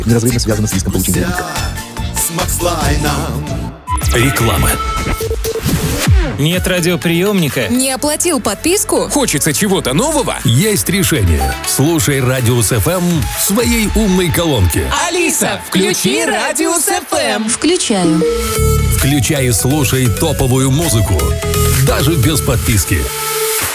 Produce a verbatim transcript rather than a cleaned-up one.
неразрывно связано с риском получения рака. Реклама. Нет радиоприемника? Не оплатил подписку? Хочется чего-то нового? Есть решение. Слушай Радиус эф эм в своей умной колонке. Алиса, включи Радиус эф эм. Включаю. Включай и слушай топовую музыку. Даже без подписки.